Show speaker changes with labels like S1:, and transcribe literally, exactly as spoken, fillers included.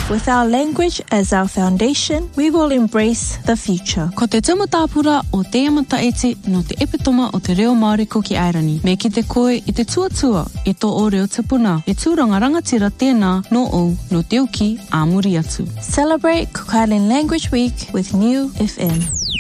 S1: With our language as our foundation, we will embrace the future.
S2: Ko te tumutāpura o te amata eti no te epitoma o te reo Māori ko ki Airani. Me ki te koe i te tuatua i tō o reo tipuna. E tūranga rangatira tēnā no o no te uki a muri atu.
S1: Celebrate Cook Island Language Week with New F M.